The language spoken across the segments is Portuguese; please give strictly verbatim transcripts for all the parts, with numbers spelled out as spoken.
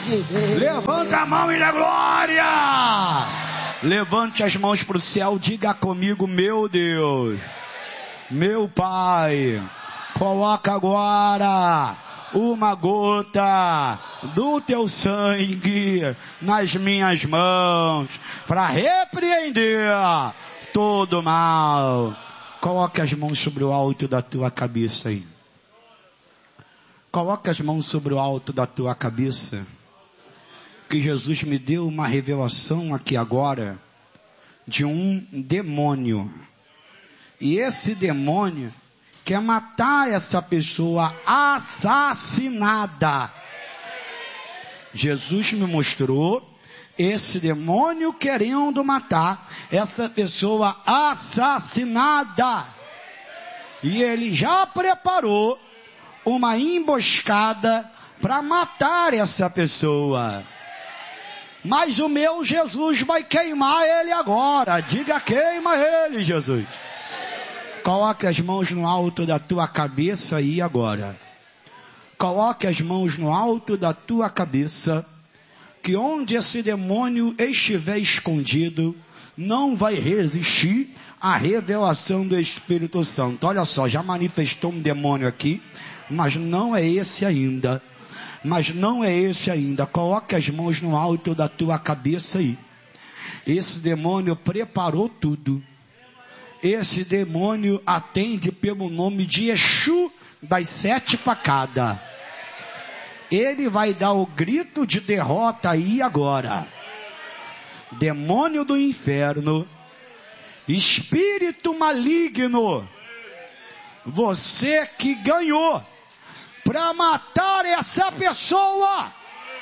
Levanta a mão e dá glória. Levante as mãos para o céu, diga comigo: meu Deus, meu Pai, coloca agora uma gota do teu sangue nas minhas mãos para repreender todo mal. Coloque as mãos sobre o alto da tua cabeça aí. Coloque as mãos sobre o alto da tua cabeça. Que Jesus me deu uma revelação aqui agora de um demônio. E esse demônio quer matar essa pessoa assassinada. Jesus me mostrou esse demônio querendo matar essa pessoa assassinada. E ele já preparou uma emboscada para matar essa pessoa. Mas o meu Jesus vai queimar ele agora. Diga: queima ele, Jesus. Coloque as mãos no alto da tua cabeça aí agora. Coloque as mãos no alto da tua cabeça. Que onde esse demônio estiver escondido, não vai resistir à revelação do Espírito Santo. Olha só, já manifestou um demônio aqui, mas não é esse ainda. Mas não é esse ainda. Coloque as mãos no alto da tua cabeça aí. Esse demônio preparou tudo. Esse demônio atende pelo nome de Exu das sete facadas. Ele vai dar o grito de derrota aí agora. Demônio do inferno, espírito maligno, você que ganhou para matar essa pessoa,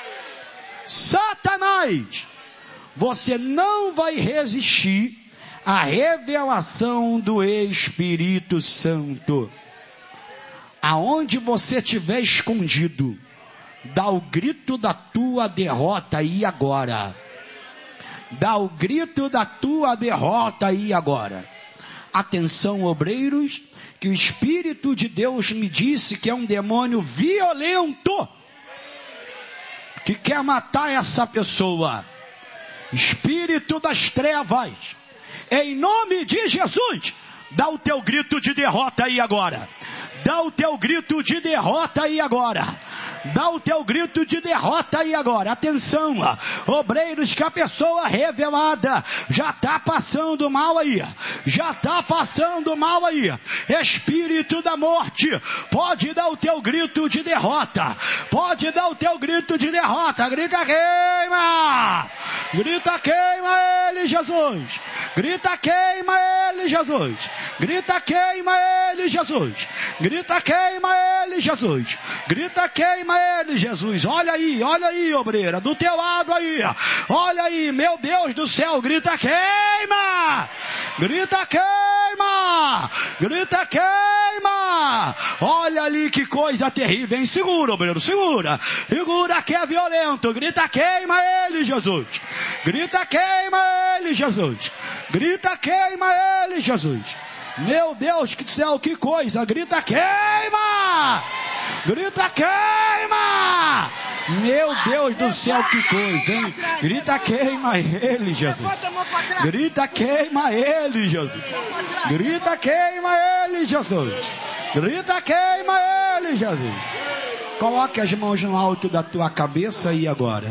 Satanás, você não vai resistir à revelação do Espírito Santo. Aonde você estiver escondido, dá o grito da tua derrota aí agora. Dá o grito da tua derrota aí agora. Atenção, obreiros, que o Espírito de Deus me disse que é um demônio violento que quer matar essa pessoa. Espírito das trevas, em nome de Jesus, dá o teu grito de derrota aí agora. Dá o teu grito de derrota aí agora. Dá o teu grito de derrota aí agora. Atenção, obreiros, que a pessoa revelada já está passando mal aí. Já está passando mal aí. Espírito da morte, pode dar o teu grito de derrota. Pode dar o teu grito de derrota. Grita: queima! Grita: queima ele, Jesus! Grita: queima ele, Jesus! Grita: queima ele, Jesus! Grita: queima ele, Jesus! Grita: queima ele, Jesus! Olha aí, olha aí, obreira, do teu lado aí, olha aí, meu Deus do céu, grita: queima! Grita: queima! Grita: queima! Olha ali que coisa terrível, hein? Segura, obreiro, segura! Segura que é violento! Grita: queima ele, Jesus! Grita: queima ele, Jesus! Grita: queima ele, Jesus! Meu Deus do céu, que coisa! Grita: queima! Grita: queima! Meu Deus do céu, que coisa, hein? Grita: queima ele, Jesus! Grita: queima ele, Jesus! Grita: queima ele, Jesus! Grita: queima ele, Jesus! Coloque as mãos no alto da tua cabeça aí agora.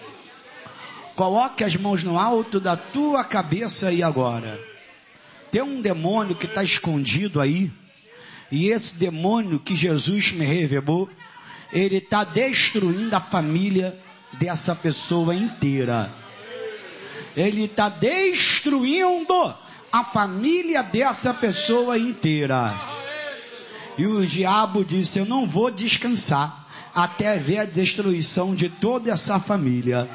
Coloque as mãos no alto da tua cabeça aí agora. Tem um demônio que está escondido aí. E esse demônio que Jesus me revelou, ele está destruindo a família dessa pessoa inteira. Ele está destruindo a família dessa pessoa inteira. E o diabo disse: eu não vou descansar até ver a destruição de toda essa família.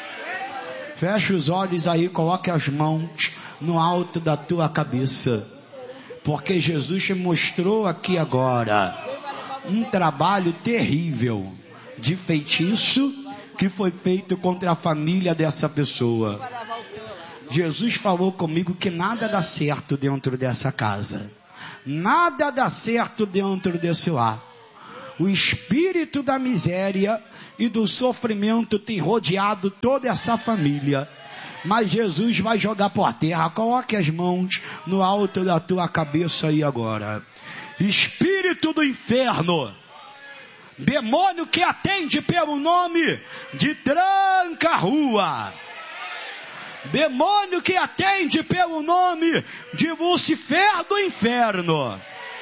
Fecha os olhos aí, coloque as mãos no alto da tua cabeça. Porque Jesus te mostrou aqui agora um trabalho terrível de feitiço que foi feito contra a família dessa pessoa. Jesus falou comigo que nada dá certo dentro dessa casa. Nada dá certo dentro desse lar. O espírito da miséria e do sofrimento tem rodeado toda essa família. Mas Jesus vai jogar por terra. Coloque as mãos no alto da tua cabeça aí agora. Espírito do inferno, demônio que atende pelo nome de tranca-rua, demônio que atende pelo nome de Lucifer do inferno,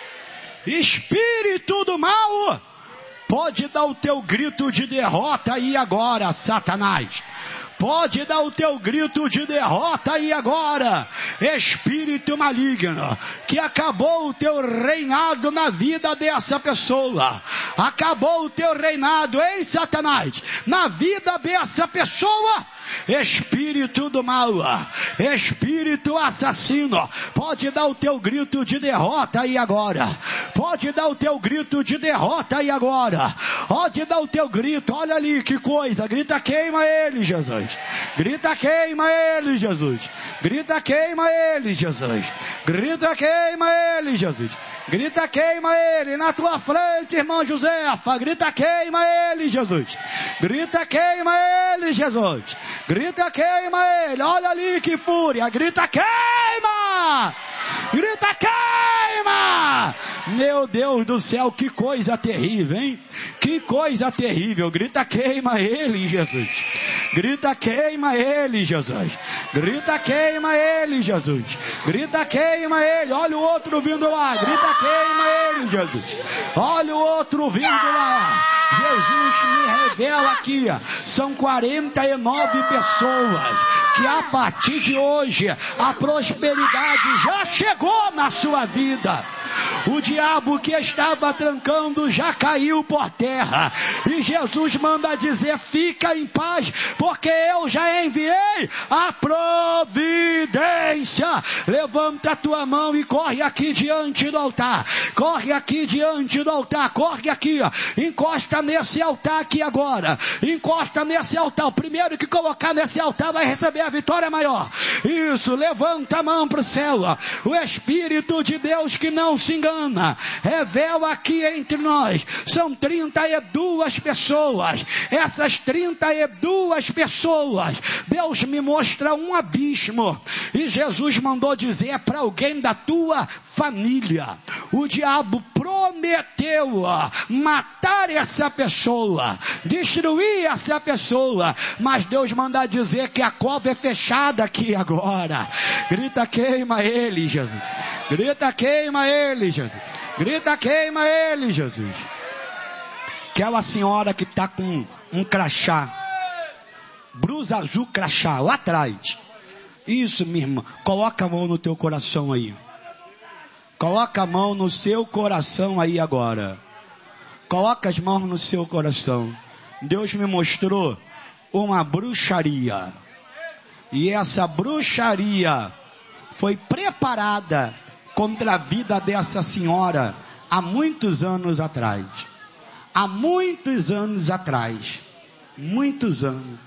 espírito do mal, pode dar o teu grito de derrota aí agora, Satanás. Pode dar o teu grito de derrota aí agora, espírito maligno, que acabou o teu reinado na vida dessa pessoa. Acabou o teu reinado, hein, Satanás? Na vida dessa pessoa. Espírito do mal, espírito assassino, pode dar o teu grito de derrota aí agora. Pode dar o teu grito de derrota aí agora. Pode dar o teu grito, olha ali que coisa. Grita, queima ele, Jesus. Grita, queima ele, Jesus. Grita, queima ele, Jesus. Grita, queima ele, Jesus. Grita, queima ele na tua frente, irmão Josefa. Grita, queima ele, Jesus. Grita, queima ele, Jesus. Grita, queima ele. Olha ali que fúria. Grita, queima. Grita, queima. Meu Deus do céu, que coisa terrível, hein? Que coisa terrível. Grita, queima ele, Jesus. Grita, queima ele, Jesus. Grita, queima ele, Jesus. Grita, queima ele. Olha o outro vindo lá. Grita, queima ele, Jesus. Olha o outro vindo lá. Jesus me revela aqui. São quarenta e nove pessoas que a partir de hoje a prosperidade já chegou na sua vida. O diabo que estava trancando já caiu por terra. E Jesus manda dizer, fica em paz, porque eu já enviei a providência. Levanta a tua mão e corre aqui diante do altar. Corre aqui diante do altar. Corre aqui, ó. Encosta nesse altar aqui agora. Encosta nesse altar. O primeiro que colocar nesse altar vai receber a vitória maior. Isso, levanta a mão para o céu, ó. O Espírito de Deus que não se engana, revela aqui entre nós, são trinta e duas pessoas. Essas trinta e duas pessoas, Deus me mostra um abismo, e Jesus mandou dizer para alguém da tua família. O diabo prometeu matar essa pessoa, destruir essa pessoa, mas Deus manda dizer que a cova é fechada aqui agora. Grita, queima ele, Jesus. Grita, queima ele, Jesus. Grita, queima ele, Jesus. Aquela senhora que está com um crachá, blusa azul crachá, lá atrás. Isso, minha irmã. Coloca a mão no teu coração aí. Coloca a mão no seu coração aí agora. Coloca as mãos no seu coração. Deus me mostrou uma bruxaria. E essa bruxaria foi preparada contra a vida dessa senhora há muitos anos atrás. Há muitos anos atrás. Muitos anos.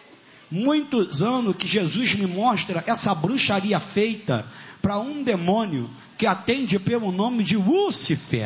Muitos anos que Jesus me mostra essa bruxaria feita para um demônio que atende pelo nome de Lúcifer.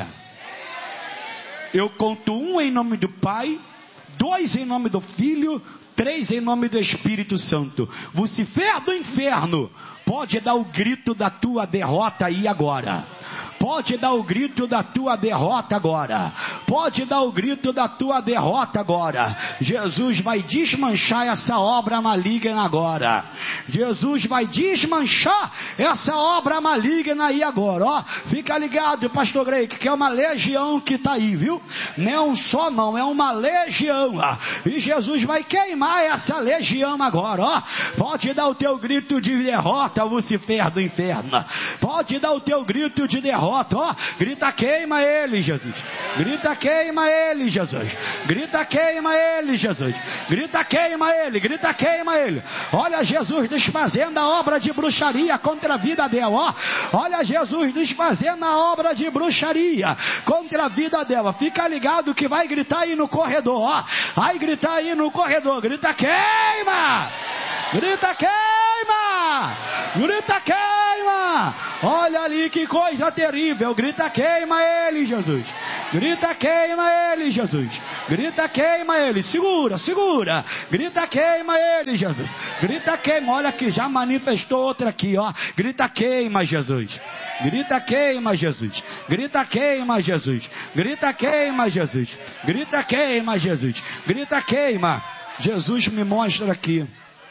Eu conto um em nome do Pai, dois em nome do Filho, três em nome do Espírito Santo. Lúcifer do inferno, pode dar o grito da tua derrota aí agora. Pode dar o grito da tua derrota agora. Pode dar o grito da tua derrota agora. Jesus vai desmanchar essa obra maligna agora. Jesus vai desmanchar essa obra maligna aí agora. Ó, fica ligado, pastor Greg, que é uma legião que está aí, viu? Não é um só não, é uma legião. Ó. E Jesus vai queimar essa legião agora. Ó. Pode dar o teu grito de derrota, Lúcifer do inferno. Pode dar o teu grito de derrota. Ó, grita, queima ele, Jesus. Grita, queima ele, Jesus. Grita, queima ele, Jesus. Grita, queima ele. Grita, queima ele. Olha Jesus desfazendo a obra de bruxaria contra a vida dela. Ó, olha Jesus desfazendo a obra de bruxaria contra a vida dela. Fica ligado que vai gritar aí no corredor. Ó, vai gritar aí no corredor. Grita, queima. Grita, queima. Grita, queima. Olha ali que coisa terrível. Grita, queima ele, Jesus. Grita, queima ele, Jesus. Grita, queima ele. Segura, segura. Grita, queima ele, Jesus. Grita, queima. Olha que já manifestou outra aqui, ó. Grita, queima, Jesus. Grita, queima, Jesus. Grita, queima, Jesus. Grita, queima, Jesus. Grita, queima, Jesus. Grita, queima. Jesus me mostra aqui.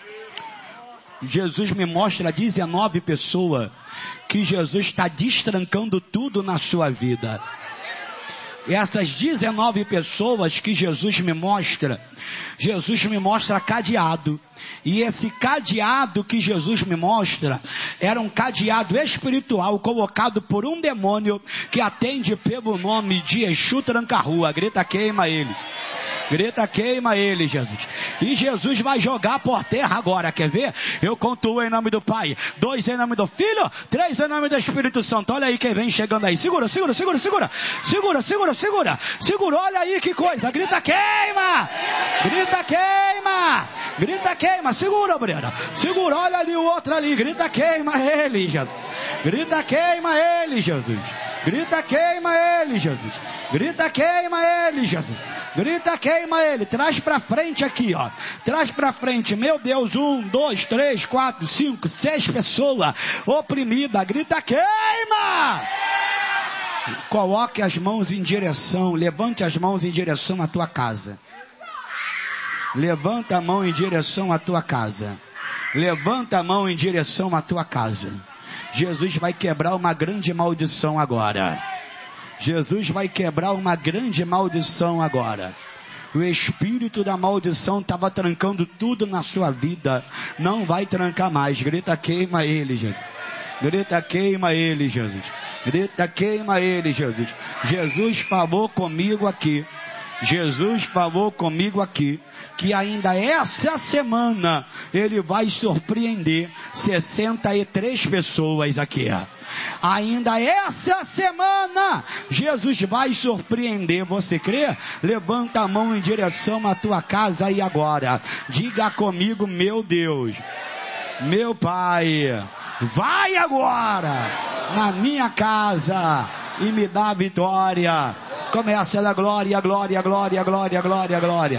Jesus me mostra dezenove pessoas que Jesus está destrancando tudo na sua vida. E essas dezenove pessoas que Jesus me mostra, Jesus me mostra cadeado. E esse cadeado que Jesus me mostra, era um cadeado espiritual colocado por um demônio que atende pelo nome de Exu Tranca-Rua. Grita, queima ele. Grita, queima ele, Jesus. E Jesus vai jogar por terra agora, quer ver? Eu conto um em nome do Pai, dois em nome do Filho, três em nome do Espírito Santo. Olha aí quem vem chegando aí. Segura, segura, segura, segura. Segura, segura, segura. Segura, olha aí que coisa. Grita, queima. Grita, queima. Grita, queima. Segura, Brena. Segura, olha ali o outro ali. Grita, queima ele, Jesus. Grita, queima ele, Jesus. Grita, queima ele, Jesus. Grita, queima ele, Jesus. Grita, queima ele. Traz pra frente aqui, ó. Traz pra frente. Meu Deus, um, dois, três, quatro, cinco, seis pessoas oprimidas. Grita, queima! Coloque as mãos em direção. Levante as mãos em direção à tua casa. Levanta a mão em direção à tua casa. Levanta a mão em direção à tua casa. Jesus vai quebrar uma grande maldição agora. Jesus vai quebrar uma grande maldição agora. O espírito da maldição estava trancando tudo na sua vida. Não vai trancar mais. Grita, queima ele, Jesus. Grita, queima ele, Jesus. Grita, queima ele, Jesus. Jesus falou comigo aqui. Jesus falou comigo aqui. Que ainda essa semana ele vai surpreender sessenta e três pessoas aqui. Ainda essa semana Jesus vai surpreender. Você crê? Levanta a mão em direção à tua casa aí agora. Diga comigo, meu Deus, meu Pai, vai agora na minha casa e me dá vitória. Começa da glória, glória, glória, glória, glória, glória.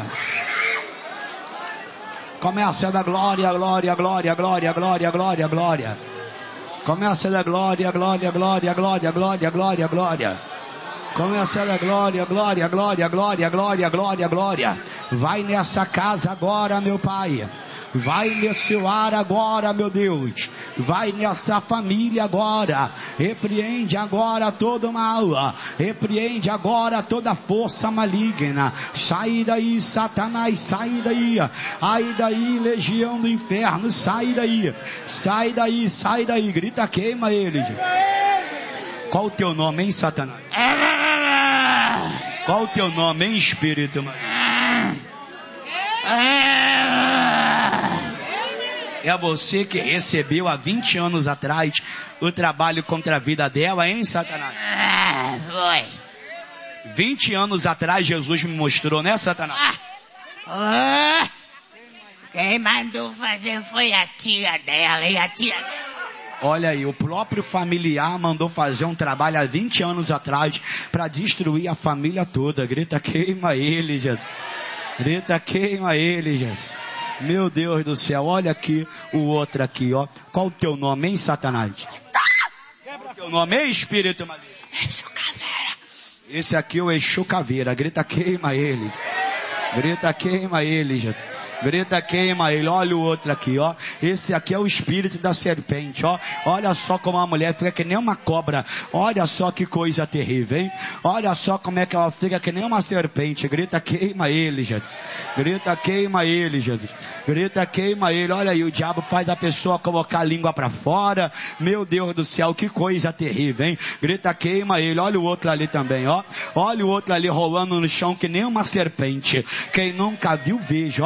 Começa da glória, glória, glória, glória, glória, glória, glória. Começa da glória, glória, glória, glória, glória, glória, glória. Começa da glória, glória, glória, glória, glória, glória, glória. Vai nessa casa agora, meu Pai. Vai nesse lar agora, meu Deus. Vai nessa família agora. Repreende agora todo mal. Repreende agora toda força maligna. Sai daí, Satanás, sai daí. Sai daí, legião do inferno, sai daí. Sai daí, sai daí. Grita, queima ele. Qual o teu nome, hein, Satanás? Qual o teu nome, hein, espírito? É você que recebeu há vinte anos atrás o trabalho contra a vida dela, hein, Satanás? Ah, foi. vinte anos atrás Jesus me mostrou, né, Satanás? Ah, oh, quem mandou fazer foi a tia dela e a tia dela. Olha aí, o próprio familiar mandou fazer um trabalho há vinte anos atrás para destruir a família toda. Grita, queima ele, Jesus. Grita, queima ele, Jesus. Meu Deus do céu, olha aqui o outro aqui, ó. Qual o teu nome, hein, Satanás? Quebra teu nome, hein, espírito maligno? Exu Caveira. Esse aqui é o Exu Caveira. Grita, queima ele. Grita, queima ele, Jesus. Grita, queima ele. Olha o outro aqui, ó. Esse aqui é o espírito da serpente, ó. Olha só como a mulher fica que nem uma cobra. Olha só que coisa terrível, hein? Olha só como é que ela fica que nem uma serpente. Grita, queima ele, Jesus. Grita, queima ele, Jesus. Grita, queima ele. Olha aí, o diabo faz a pessoa colocar a língua pra fora. Meu Deus do céu, que coisa terrível, hein? Grita, queima ele. Olha o outro ali também, ó. Olha o outro ali rolando no chão que nem uma serpente. Quem nunca viu, veja, ó.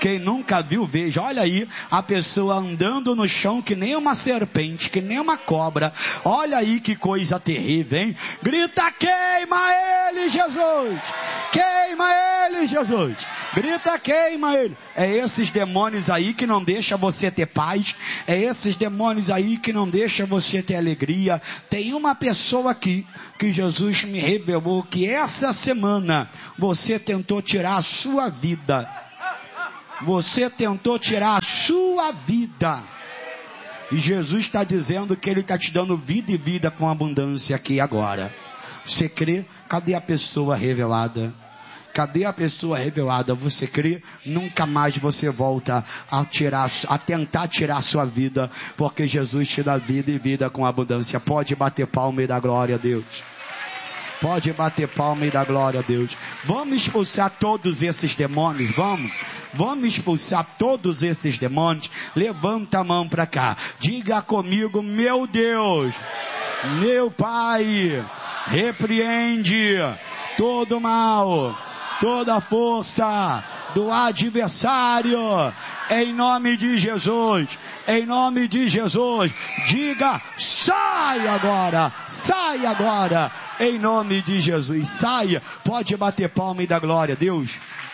Quem nunca viu, veja. Olha aí, a pessoa andando no chão que nem uma serpente, que nem uma cobra. Olha aí que coisa terrível, hein? Grita, queima ele, Jesus! Queima ele, Jesus! Grita, queima ele. É esses demônios aí que não deixa você ter paz. É esses demônios aí que não deixa você ter alegria. Tem uma pessoa aqui que Jesus me revelou que essa semana você tentou tirar a sua vida. Você tentou tirar a sua vida. E Jesus está dizendo que Ele está te dando vida e vida com abundância aqui agora. Você crê? Cadê a pessoa revelada? Cadê a pessoa revelada? Você crê? Nunca mais você volta a tirar, a tentar tirar a sua vida, porque Jesus te dá vida e vida com abundância. Pode bater palma e dar glória a Deus. Pode bater palma e dar glória a Deus. Vamos expulsar todos esses demônios, vamos? Vamos expulsar todos esses demônios. Levanta a mão para cá. Diga comigo, meu Deus, meu Pai, repreende todo mal, toda força do adversário, em nome de Jesus, em nome de Jesus. Diga, sai agora, sai agora, em nome de Jesus, saia. Pode bater palma e dar glória a Deus.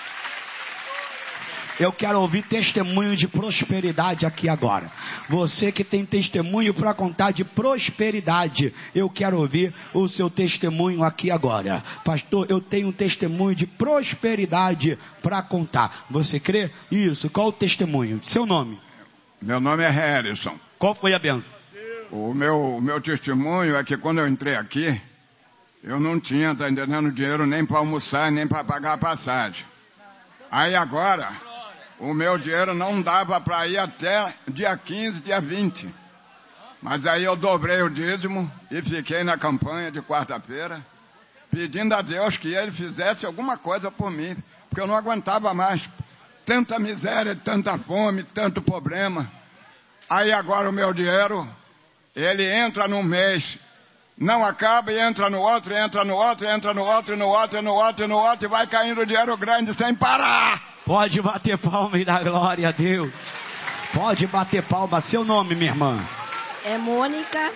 Eu quero ouvir testemunho de prosperidade aqui agora. Você que tem testemunho para contar de prosperidade, eu quero ouvir o seu testemunho aqui agora. Pastor, eu tenho um testemunho de prosperidade para contar. Você crê? Isso. Qual o testemunho? Seu nome? Meu nome é Harrison. Qual foi a benção? O meu, o meu testemunho é que quando eu entrei aqui, eu não tinha, tá entendendo, dinheiro nem para almoçar, nem para pagar a passagem. Aí agora, o meu dinheiro não dava para ir até dia quinze, dia vinte. Mas aí eu dobrei o dízimo e fiquei na campanha de quarta-feira, pedindo a Deus que Ele fizesse alguma coisa por mim, porque eu não aguentava mais tanta miséria, tanta fome, tanto problema. Aí agora o meu dinheiro, ele entra num mês, não acaba e entra no outro, entra no outro, entra no outro, e no outro, e no outro, e no outro, e vai caindo dinheiro grande sem parar. Pode bater palma e dar glória a Deus. Pode bater palma. Seu nome, minha irmã? É Mônica.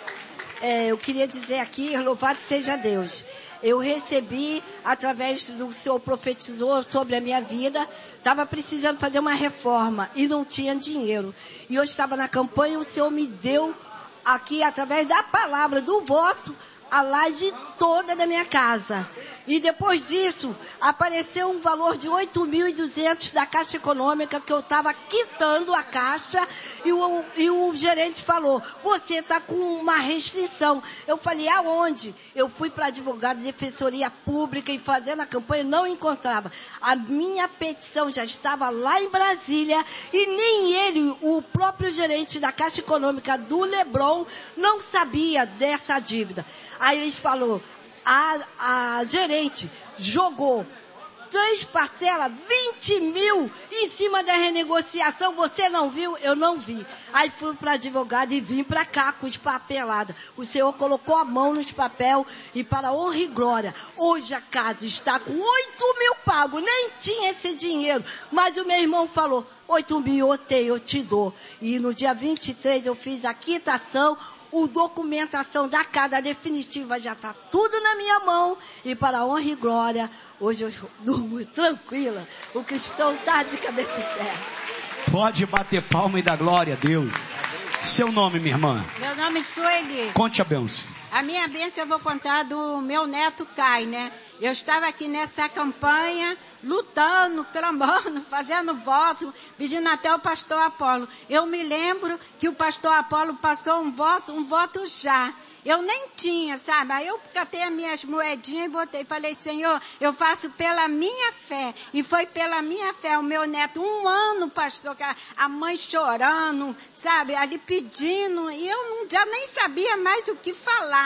É, eu queria dizer aqui, louvado seja Deus. Eu recebi, através do Senhor profetizou sobre a minha vida, estava precisando fazer uma reforma e não tinha dinheiro. E eu estava na campanha, o Senhor me deu aqui, através da palavra, do voto, a laje toda da minha casa. E depois disso, apareceu um valor de oito mil e duzentos da Caixa Econômica, que eu estava quitando a Caixa, e o, e o gerente falou, você está com uma restrição. Eu falei, aonde? Eu fui para advogado de defensoria pública e fazendo a campanha, não encontrava. A minha petição já estava lá em Brasília, e nem ele, o próprio gerente da Caixa Econômica do Lebron, não sabia dessa dívida. Aí eles falou, a, a gerente jogou três parcelas, vinte mil em cima da renegociação. Você não viu? Eu não vi. Aí fui para advogado e vim para cá com os papeladas. O Senhor colocou a mão nos papel e para honra e glória. Hoje a casa está com oito mil pagos. Nem tinha esse dinheiro. Mas o meu irmão falou, oito mil eu tenho, eu te dou. E no dia vinte e três eu fiz a quitação. A documentação da casa definitiva já está tudo na minha mão. E para a honra e glória, hoje eu durmo tranquila. O cristão está de cabeça em pé. Pode bater palma e dar glória a Deus. Seu nome, minha irmã? Meu nome é Sueli. Conte a bênção. A minha bênção eu vou contar do meu neto Kai, né? Eu estava aqui nessa campanha, lutando, clamando, fazendo voto, pedindo até o pastor Apolo. Eu me lembro que o pastor Apolo passou um voto, um voto já. Eu nem tinha, sabe? Aí eu catei as minhas moedinhas e botei. Falei, Senhor, eu faço pela minha fé. E foi pela minha fé. O meu neto, um ano, pastor, a mãe chorando, sabe? Ali pedindo. E eu não, já nem sabia mais o que falar,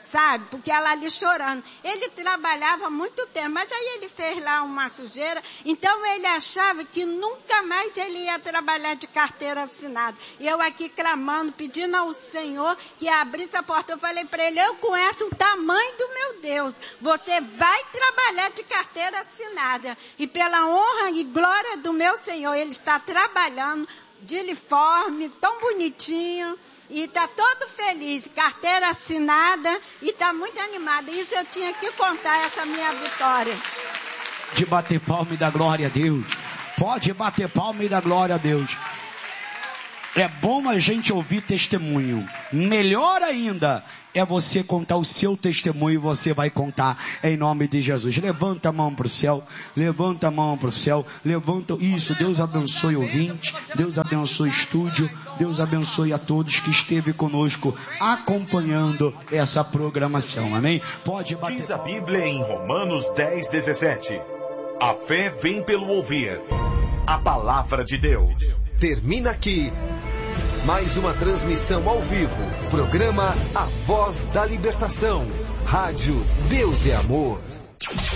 sabe? Porque ela ali chorando. Ele trabalhava há muito tempo, mas aí ele fez lá uma sujeira, então ele achava que nunca mais ele ia trabalhar de carteira assinada. E eu aqui clamando, pedindo ao Senhor que abrisse a porta. Eu falei para ele, eu conheço o tamanho do meu Deus, você vai trabalhar de carteira assinada. E pela honra e glória do meu Senhor, ele está trabalhando de uniforme, tão bonitinho. E está todo feliz, carteira assinada, e está muito animada. Isso eu tinha que contar, essa minha vitória. De bater palma e dar glória a Deus. Pode bater palma e dar glória a Deus. É bom a gente ouvir testemunho. Melhor ainda é você contar o seu testemunho, e você vai contar em nome de Jesus. Levanta a mão para o céu, levanta a mão para o céu, levanta isso. Deus abençoe o ouvinte, Deus abençoe o estúdio, Deus abençoe a todos que esteve conosco acompanhando essa programação, amém? Pode bater. Diz a Bíblia em Romanos dez, dezessete, a fé vem pelo ouvir a palavra de Deus. Termina aqui mais uma transmissão ao vivo, programa A Voz da Libertação, Rádio Deus é Amor.